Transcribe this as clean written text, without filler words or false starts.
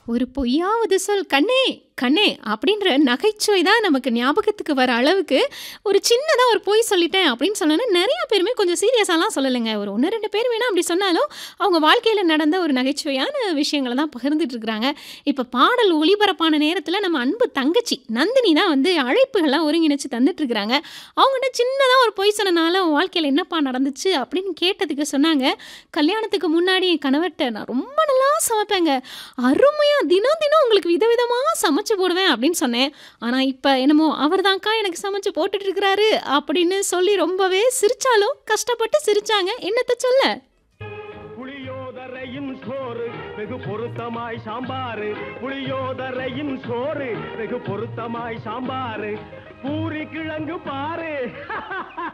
ஒரு பொய்யாவது சொல் கண்ணே கண்ணே அப்படின்ற நகைச்சுவை தான் நமக்கு ஞாபகத்துக்கு வர அளவுக்கு ஒரு சின்னதா ஒரு பொய் சொல்லிட்டேன் அப்படின்னு சொன்னோன்னா நிறைய பேருமே கொஞ்சம் சீரியஸாலாம் சொல்லலைங்க. ஒரு 1, 2 பேர் வேணா அப்படி சொன்னாலும், அவங்க வாழ்க்கையில நடந்த ஒரு நகைச்சுவையான விஷயங்கள தான் பகிர்ந்துட்டு இருக்கிறாங்க. இப்ப பாடல் ஒளிபரப்பான நேரத்துல நம்ம அன்பு தங்கச்சி நந்தினி தான் வந்து அழைப்புகள்லாம் ஒருங்கிணைச்சு தந்துட்டு இருக்கிறாங்க. அவங்ககிட்ட சின்னதா ஒரு பொய் சொன்னனால, "உன் வாழ்க்கையில என்னப்பா நடந்துச்சு?" அப்படின்னு கேட்டதுக்கு சொன்னாங்க, "கல்யாணத்துக்கு முன்னாடி என் கணவர்ட்ட நான் ரொம்ப நல்லா சமைப்பேங்க. அருமையா தினம் தினம் உங்களுக்கு விதவிதமா சமைச்சு போடுவேன் அப்படின்னு சொன்னேன். ஆனா இப்ப என்னமோ அவர்தான்க்கா எனக்கு சமைச்சு போட்டுட்டு இருக்கிறாரு அப்படின்னு சொல்லி ரொம்பவே சிரிச்சாலும் கஷ்டப்பட்டு சிரிச்சாங்க. என்னத்த சொல்ல? புளியோதரையின் சோறு வெகு பொருத்தமாய் சாம்பாரு, புளியோதரையின் சோறு வெகு பொருத்தமாய் சாம்பாரு, பூரி கிழங்கு பாரு